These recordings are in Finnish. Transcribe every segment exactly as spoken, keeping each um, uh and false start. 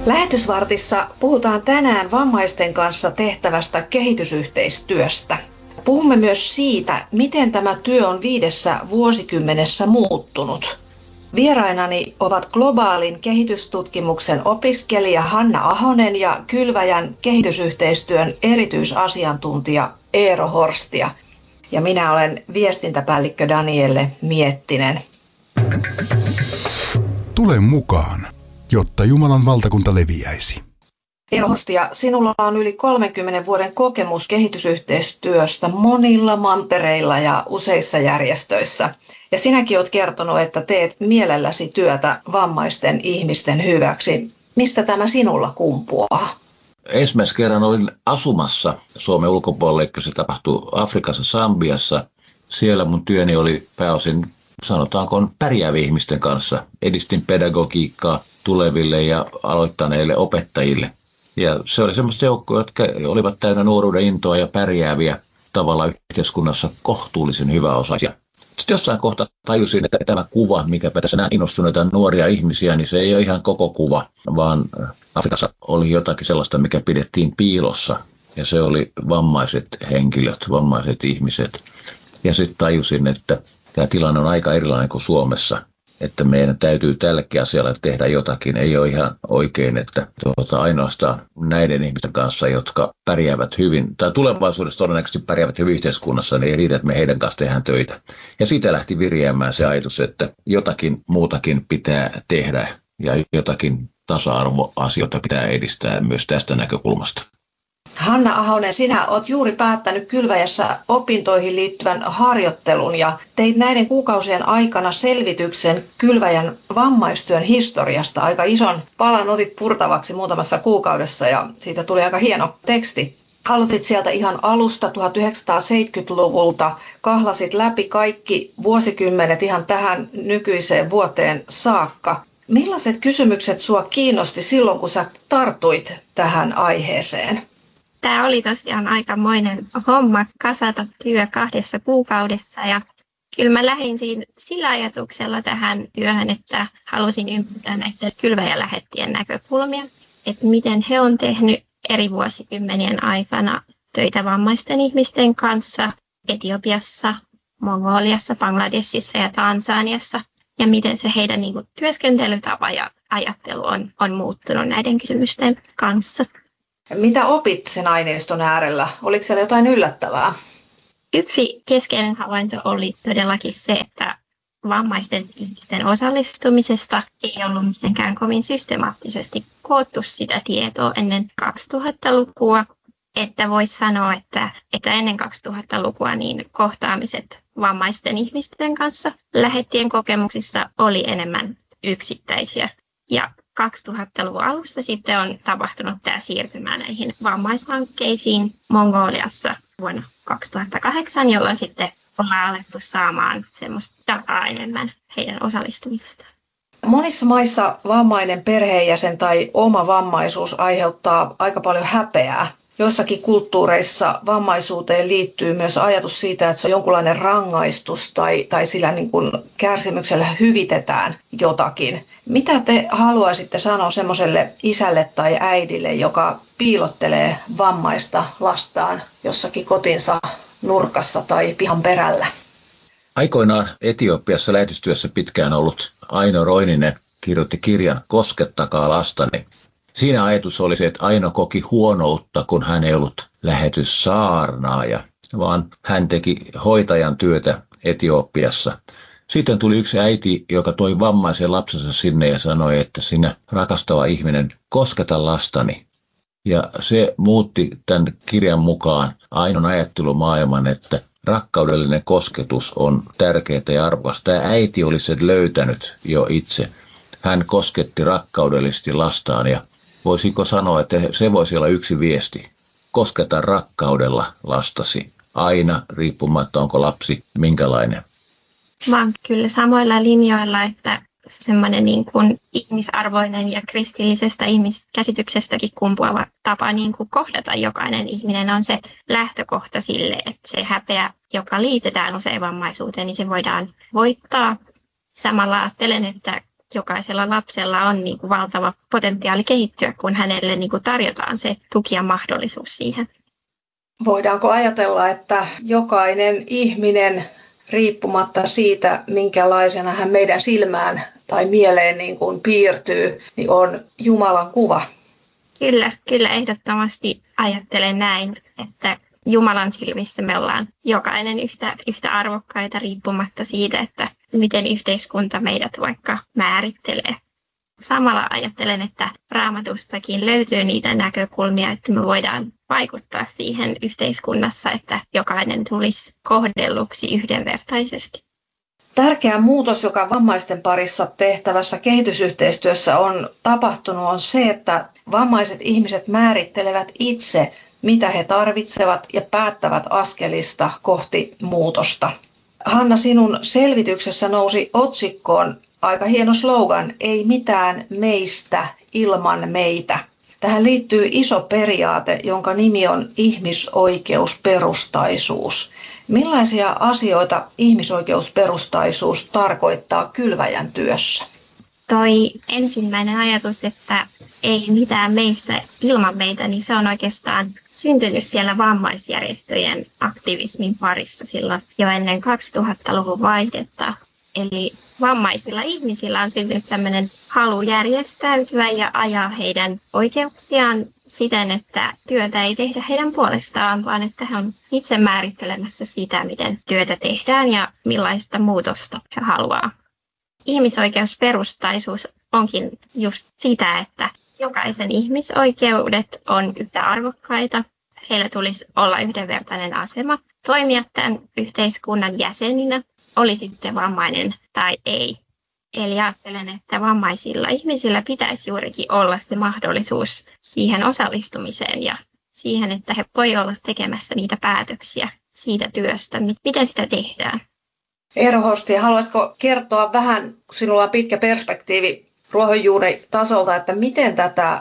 Lähetysvartissa puhutaan tänään vammaisten kanssa tehtävästä kehitysyhteistyöstä. Puhumme myös siitä, miten tämä työ on viidessä vuosikymmenessä muuttunut. Vierainani ovat globaalin kehitystutkimuksen opiskelija Hanna Ahonen ja Kylväjän kehitysyhteistyön erityisasiantuntija Eero Horstia. Ja minä olen viestintäpäällikkö Danielle Miettinen. Tule mukaan, jotta Jumalan valtakunta leviäisi. Eero Horstia, sinulla on yli kolmenkymmenen vuoden kokemus kehitysyhteistyöstä monilla mantereilla ja useissa järjestöissä. Ja sinäkin olet kertonut, että teet mielelläsi työtä vammaisten ihmisten hyväksi. Mistä tämä sinulla kumpuaa? Ensimmäisen kerran olin asumassa Suomen ulkopuolelle, kun se tapahtui Afrikassa, Sambiassa. Siellä mun työni oli pääosin, sanotaanko, pärjäävien ihmisten kanssa. Edistin pedagogiikkaa tuleville ja aloittaneille opettajille. Ja se oli semmoista joukkoa, jotka olivat täynnä nuoruuden intoa ja pärjääviä tavalla yhteiskunnassa kohtuullisen hyväosaisia. Sitten jossain kohtaa tajusin, että tämä kuva, mikä tässä nämä innostuneita nuoria ihmisiä, niin se ei ole ihan koko kuva, vaan Afrikassa oli jotakin sellaista, mikä pidettiin piilossa. Ja se oli vammaiset henkilöt, vammaiset ihmiset. Ja sitten tajusin, että tämä tilanne on aika erilainen kuin Suomessa. Että meidän täytyy tälläkin asialla tehdä jotakin. Ei ole ihan oikein, että tuota, ainoastaan näiden ihmisten kanssa, jotka pärjäävät hyvin, tai tulevaisuudessa todennäköisesti pärjäävät hyvin yhteiskunnassa, niin ei riitä, että me heidän kanssa tehdään töitä. Ja siitä lähti viriämään se ajatus, että jotakin muutakin pitää tehdä ja jotakin tasa-arvoasioita pitää edistää myös tästä näkökulmasta. Hanna Ahonen, sinä olet juuri päättänyt Kylväjässä opintoihin liittyvän harjoittelun ja teit näiden kuukausien aikana selvityksen Kylväjän vammaistyön historiasta. Aika ison palan otit purtavaksi muutamassa kuukaudessa ja siitä tuli aika hieno teksti. Aloitit sieltä ihan alusta tuhatyhdeksänsataaseitsemänkymmentäluvulta, kahlasit läpi kaikki vuosikymmenet ihan tähän nykyiseen vuoteen saakka. Millaiset kysymykset sua kiinnosti silloin, kun sä tartuit tähän aiheeseen? Tämä oli tosiaan aikamoinen homma kasata työ kahdessa kuukaudessa ja kyllä mä lähdin siinä sillä ajatuksella tähän työhön, että halusin ymmärtää näiden Kylväjä-lähettien näkökulmia, että miten he on tehnyt eri vuosikymmenien aikana töitä vammaisten ihmisten kanssa Etiopiassa, Mongoliassa, Bangladesissa ja Tansaniassa ja miten se heidän niin kuin, työskentelytapa ja ajattelu on, on muuttunut näiden kysymysten kanssa. Mitä opit sen aineiston äärellä? Oliko siellä jotain yllättävää? Yksi keskeinen havainto oli todellakin se, että vammaisten ihmisten osallistumisesta ei ollut mitenkään kovin systemaattisesti koottu sitä tietoa ennen kaksituhattalukua. Että voisi sanoa, että, että ennen kaksituhattalukua niin kohtaamiset vammaisten ihmisten kanssa lähettien kokemuksissa oli enemmän yksittäisiä. Ja kaksituhattaluvun alussa sitten on tapahtunut tämä siirtymä näihin vammaishankkeisiin Mongoliassa vuonna kaksituhattakahdeksan, jolloin sitten ollaan alettu saamaan semmoista dataa enemmän heidän osallistumisestaan. Monissa maissa vammainen perheenjäsen tai oma vammaisuus aiheuttaa aika paljon häpeää. Joissakin kulttuureissa vammaisuuteen liittyy myös ajatus siitä, että se on jonkunlainen rangaistus tai, tai sillä niin kuin kärsimyksellä hyvitetään jotakin. Mitä te haluaisitte sanoa semmoiselle isälle tai äidille, joka piilottelee vammaista lastaan jossakin kotinsa nurkassa tai pihan perällä? Aikoinaan Etiopiassa lähetystyössä pitkään ollut Aino Roininen kirjoitti kirjan Koskettakaa lastani. Siinä ajatus oli se, että Aino koki huonoutta, kun hän ei ollut lähetyssaarnaaja, vaan hän teki hoitajan työtä Etiopiassa. Sitten tuli yksi äiti, joka toi vammaisen lapsensa sinne ja sanoi, että sinä rakastava ihminen, kosketa lastani. Ja se muutti tämän kirjan mukaan Ainon ajattelumaailman, että rakkaudellinen kosketus on tärkeää ja arvokasta. Tämä äiti oli sen löytänyt jo itse. Hän kosketti rakkaudellisesti lastaan ja voisiko sanoa, että se voisi olla yksi viesti. Kosketa rakkaudella lastasi aina, riippumatta onko lapsi minkälainen. Mä oon kyllä samoilla linjoilla, että semmoinen niin kuin ihmisarvoinen ja kristillisestä ihmiskäsityksestäkin kumpuava tapa niin kuin kohdata jokainen ihminen on se lähtökohta sille, että se häpeä, joka liitetään usein vammaisuuteen, niin se voidaan voittaa. Samalla ajattelen, että jokaisella lapsella on niin kuin valtava potentiaali kehittyä, kun hänelle niin kuin tarjotaan se tuki ja mahdollisuus siihen. Voidaanko ajatella, että jokainen ihminen, riippumatta siitä, minkälaisena hän meidän silmään tai mieleen niin kuin piirtyy, niin on Jumalan kuva? Kyllä, kyllä ehdottomasti ajattelen näin, että Jumalan silmissä me ollaan jokainen yhtä, yhtä arvokkaita riippumatta siitä, että miten yhteiskunta meidät vaikka määrittelee. Samalla ajattelen, että Raamatustakin löytyy niitä näkökulmia, että me voidaan vaikuttaa siihen yhteiskunnassa, että jokainen tulisi kohdelluksi yhdenvertaisesti. Tärkeä muutos, joka vammaisten parissa tehtävässä kehitysyhteistyössä on tapahtunut, on se, että vammaiset ihmiset määrittelevät itse, mitä he tarvitsevat ja päättävät askelista kohti muutosta. Hanna, sinun selvityksessä nousi otsikkoon aika hieno slogan, ei mitään meistä ilman meitä. Tähän liittyy iso periaate, jonka nimi on ihmisoikeusperustaisuus. Millaisia asioita ihmisoikeusperustaisuus tarkoittaa kylväjän työssä? Toi ensimmäinen ajatus, että ei mitään meistä ilman meitä, niin se on oikeastaan syntynyt siellä vammaisjärjestöjen aktivismin parissa silloin jo ennen kaksituhattaluvun vaihdetta. Eli vammaisilla ihmisillä on syntynyt tämmöinen halu järjestäytyä ja ajaa heidän oikeuksiaan siten, että työtä ei tehdä heidän puolestaan, vaan että he on itse määrittelemässä sitä, miten työtä tehdään ja millaista muutosta he haluaa. Ihmisoikeusperustaisuus onkin just sitä, että jokaisen ihmisoikeudet on yhtä arvokkaita. Heillä tulisi olla yhdenvertainen asema toimia tämän yhteiskunnan jäseninä, oli sitten vammainen tai ei. Eli ajattelen, että vammaisilla ihmisillä pitäisi juurikin olla se mahdollisuus siihen osallistumiseen ja siihen, että he voivat olla tekemässä niitä päätöksiä siitä työstä, miten sitä tehdään. Eero Hosti, haluaisitko kertoa vähän, kun sinulla on pitkä perspektiivi ruohonjuuritasolta, että miten tätä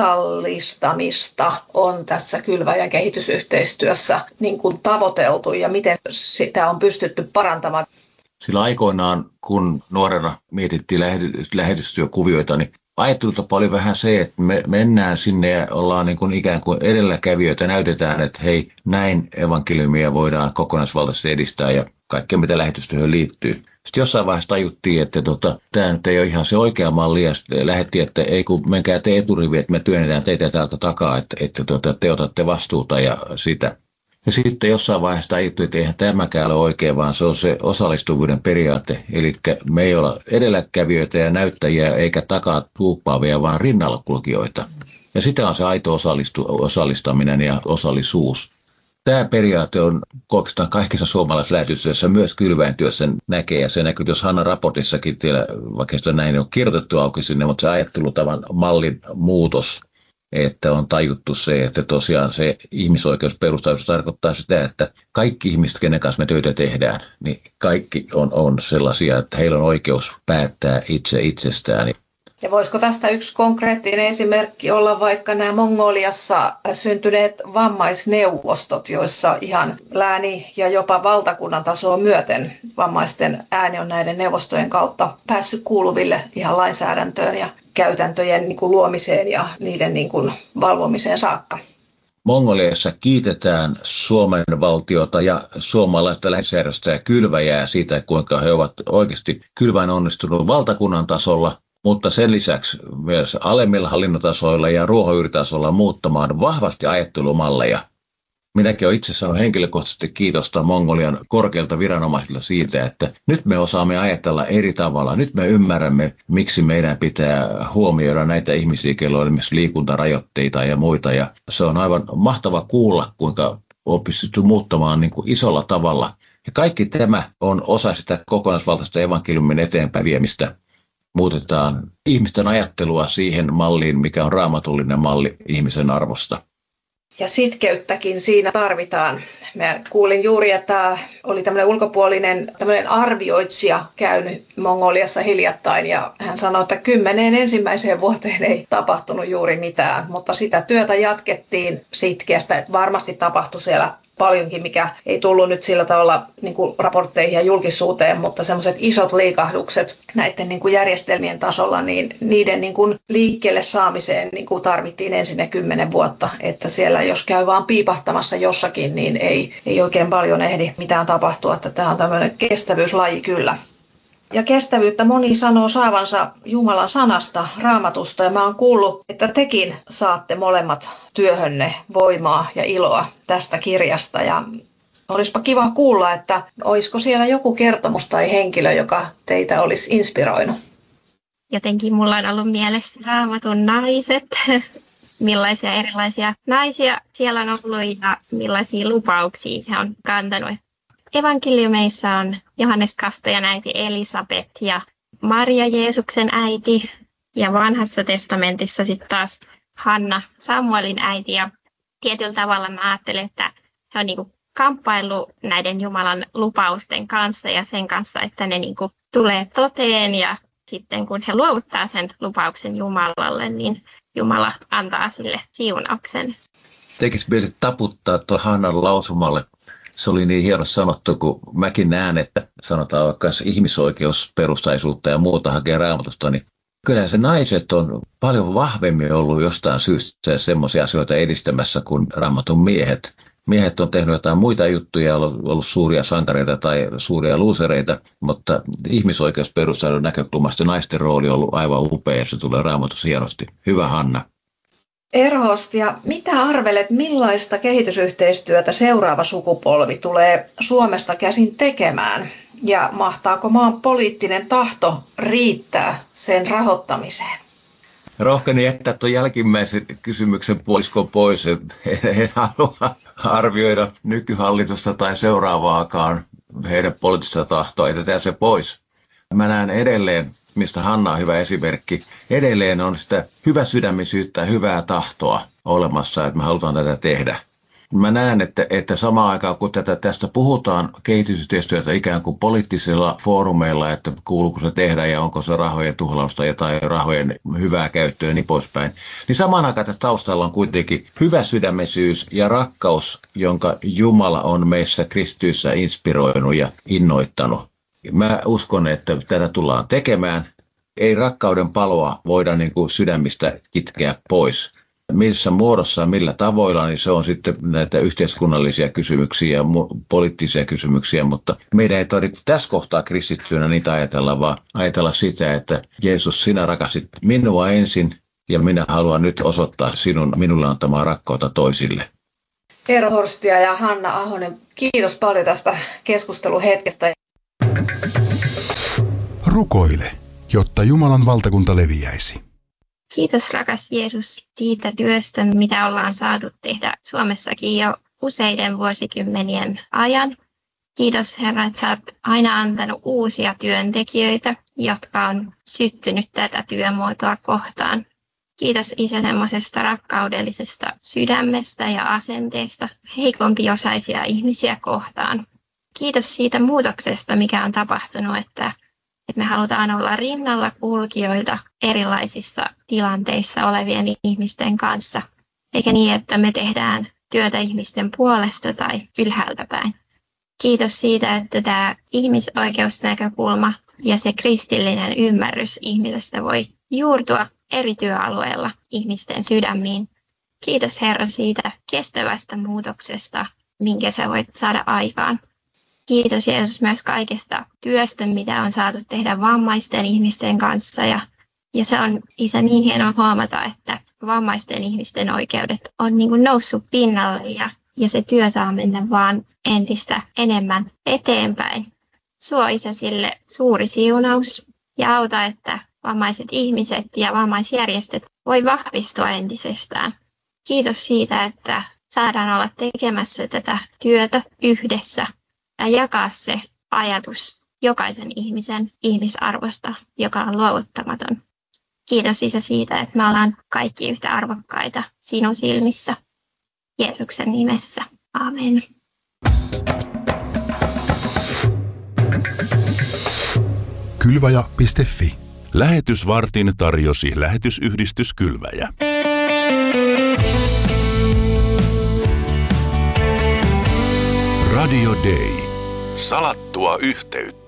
osallistamista on tässä kylväjän kehitysyhteistyössä niin kuin tavoiteltu ja miten sitä on pystytty parantamaan? Sillä aikoinaan, kun nuorena mietittiin lähetystyökuvioita, niin ajattelutapa oli vähän se, että me mennään sinne ja ollaan niin kuin ikään kuin edelläkävijöitä, näytetään, että hei, näin evankeliumia voidaan kokonaisvaltaisesti edistää ja kaikkea mitä lähetystyöhön liittyy. Sitten jossain vaiheessa tajuttiin, että tota, tämä nyt ei ole ihan se oikea malli ja lähdettiin, että ei kun menkää te eturiviin, että me työnnetään teitä täältä takaa, että, että tota, te otatte vastuuta ja sitä. Ja sitten jossain vaiheessa tajuttiin, että eihän tämäkään ole oikein, vaan se on se osallistuvuuden periaate. Eli me ei olla edelläkävijöitä ja näyttäjiä eikä takaa tuuppaavia, vaan rinnalla-kulkijoita. Ja sitä on se aito osallistaminen ja osallisuus. Tämä periaate on oikeastaan kaikissa suomalaisissa lähetystyössä myös kylväjän työssä näkee. Ja se näkyy, jos Hanna raportissakin, tiedä, vaikka sitä näin on kirjoitettu auki sinne, mutta se ajattelutavan mallin muutos, että on tajuttu se, että tosiaan se ihmisoikeusperustaisuus tarkoittaa sitä, että kaikki ihmiset, kenen kanssa me töitä tehdään, niin kaikki on, on sellaisia, että heillä on oikeus päättää itse itsestään. Ja voisiko tästä yksi konkreettinen esimerkki olla vaikka nämä Mongoliassa syntyneet vammaisneuvostot, joissa ihan lääni ja jopa valtakunnan tasoa myöten vammaisten ääni on näiden neuvostojen kautta päässyt kuuluville ihan lainsäädäntöön ja käytäntöjen niin kuin luomiseen ja niiden niin kuin valvomiseen saakka. Mongoliassa kiitetään Suomen valtiota ja suomalaista lähetysjärjestöä kylväjää siitä, kuinka he ovat oikeasti kylväin onnistunut valtakunnan tasolla, mutta sen lisäksi myös alemmilla hallinnotasoilla ja ruohonjuuritasolla muuttamaan vahvasti ajattelumalleja. Minäkin olen itse saanut henkilökohtaisesti kiitosta Mongolian korkeilta viranomaisilta siitä, että nyt me osaamme ajatella eri tavalla. Nyt me ymmärrämme, miksi meidän pitää huomioida näitä ihmisiä, joilla on esimerkiksi liikuntarajoitteita ja muita. Ja se on aivan mahtava kuulla, kuinka on pystytty muuttamaan niin kuin isolla tavalla. Ja kaikki tämä on osa sitä kokonaisvaltaista evankeliumin eteenpäin viemistä. Muutetaan ihmisten ajattelua siihen malliin, mikä on raamatullinen malli ihmisen arvosta. Ja sitkeyttäkin siinä tarvitaan. Mä kuulin juuri, että oli tämmöinen ulkopuolinen tämmöinen arvioitsija käynyt Mongoliassa hiljattain ja hän sanoi, että kymmeneen ensimmäiseen vuoteen ei tapahtunut juuri mitään, mutta sitä työtä jatkettiin sitkeästä. Varmasti tapahtui siellä paljonkin, mikä ei tullut nyt sillä tavalla niin kuin raportteihin ja julkisuuteen, mutta semmoiset isot liikahdukset näiden niin kuin järjestelmien tasolla, niin niiden niin kuin liikkeelle saamiseen niin kuin tarvittiin ensin ne kymmenen vuotta, että siellä jos käy vaan piipahtamassa jossakin, niin ei, ei oikein paljon ehdi mitään tapahtua, että tämä on tämmöinen kestävyyslaji kyllä. Ja kestävyyttä moni sanoo saavansa Jumalan sanasta, Raamatusta, ja mä oon kuullut, että tekin saatte molemmat työhönne voimaa ja iloa tästä kirjasta. Ja olisipa kiva kuulla, että olisiko siellä joku kertomus tai henkilö, joka teitä olisi inspiroinut. Jotenkin mulla on ollut mielessä Raamatun naiset, millaisia erilaisia naisia siellä on ollut ja millaisia lupauksia se on kantanut. Evankeliumeissa on Johannes Kastajan äiti Elisabet ja Maria Jeesuksen äiti ja vanhassa testamentissa sitten taas Hanna Samuelin äiti. Ja tietyllä tavalla mä ajattelen, että he on niinku kamppaillut näiden Jumalan lupausten kanssa ja sen kanssa, että ne niinku tulee toteen ja sitten kun he luovuttaa sen lupauksen Jumalalle, niin Jumala antaa sille siunauksen. Tekisi mieli taputtaa tuolla Hannan lausumalle. Se oli niin hieno sanottu, kun mäkin näen, että sanotaan vaikka ihmisoikeusperustaisuutta ja muuta hakee Raamatusta, niin kyllä se naiset on paljon vahvemmin ollut jostain syystä semmoisia asioita edistämässä kuin Raamatun miehet. Miehet on tehnyt jotain muita juttuja, ollut, ollut suuria sankareita tai suuria luusereita, mutta ihmisoikeusperustaisuuden näkökulmasta naisten rooli on ollut aivan upea ja se tulee Raamatussa hienosti. Hyvä Hanna. Erhost, ja mitä arvelet, millaista kehitysyhteistyötä seuraava sukupolvi tulee Suomesta käsin tekemään? Ja mahtaako maan poliittinen tahto riittää sen rahoittamiseen? Rohkeni jättää tuon jälkimmäisen kysymyksen puoliskon pois. En halua arvioida nykyhallitusta tai seuraavaakaan heidän poliittista tahtoa. Jätetään se pois. Mä näen edelleen, mistä Hanna on hyvä esimerkki, edelleen on sitä hyväsydämisyyttä ja hyvää tahtoa olemassa, että me halutaan tätä tehdä. Mä näen, että, että samaan aikaan kun tätä, tästä puhutaan kehitysyhteistyötä ikään kuin poliittisilla foorumeilla, että kuuluuko se tehdä ja onko se rahojen tuhlausta tai rahojen hyvää käyttöä ja niin poispäin, niin samaan aikaan tässä taustalla on kuitenkin hyväsydämisyys ja rakkaus, jonka Jumala on meissä kristyissä inspiroinut ja innoittanut. Mä uskon, että tätä tullaan tekemään. Ei rakkauden paloa voida niin kuin sydämistä kitkeä pois. Missä muodossa ja millä tavoilla, niin se on sitten näitä yhteiskunnallisia kysymyksiä ja poliittisia kysymyksiä, mutta meidän ei tarvitse tässä kohtaa kristittyinä niitä ajatella, vaan ajatella sitä, että Jeesus, sinä rakastit minua ensin ja minä haluan nyt osoittaa sinun minulle antamaa rakkautta toisille. Eero Horstia ja Hanna Ahonen, kiitos paljon tästä keskusteluhetkestä. Rukoile, jotta Jumalan valtakunta leviäisi. Kiitos rakas Jeesus siitä työstä, mitä ollaan saatu tehdä Suomessakin jo useiden vuosikymmenien ajan. Kiitos Herra, että sä oot aina antanut uusia työntekijöitä, jotka on syttynyt tätä työmuotoa kohtaan. Kiitos Isä semmoisesta rakkaudellisesta sydämestä ja asenteesta heikompiosaisia ihmisiä kohtaan. Kiitos siitä muutoksesta, mikä on tapahtunut, että että me halutaan olla rinnalla kulkijoita erilaisissa tilanteissa olevien ihmisten kanssa, eikä niin, että me tehdään työtä ihmisten puolesta tai ylhäältä päin. Kiitos siitä, että tämä ihmisoikeusnäkökulma ja se kristillinen ymmärrys ihmisestä voi juurtua eri työalueilla ihmisten sydämiin. Kiitos Herra siitä kestävästä muutoksesta, minkä sä voit saada aikaan. Kiitos Jeesus myös kaikesta työstä, mitä on saatu tehdä vammaisten ihmisten kanssa. Ja, ja se on Isä niin hienoa huomata, että vammaisten ihmisten oikeudet on niin kuin noussut pinnalle ja, ja se työ saa mennä vaan entistä enemmän eteenpäin. Suo Isä sille suuri siunaus ja auta, että vammaiset ihmiset ja vammaisjärjestöt voi vahvistua entisestään. Kiitos siitä, että saadaan olla tekemässä tätä työtä yhdessä. Ja jakaa se ajatus jokaisen ihmisen ihmisarvosta, joka on luovuttamaton. Kiitos Isä siitä, että me ollaan kaikki yhtä arvokkaita sinun silmissä. Jeesuksen nimessä. Amen. Kylväjä piste fi. Lähetysvartin tarjosi lähetysyhdistys Kylväjä. Radio Day. Salattua yhteyttä.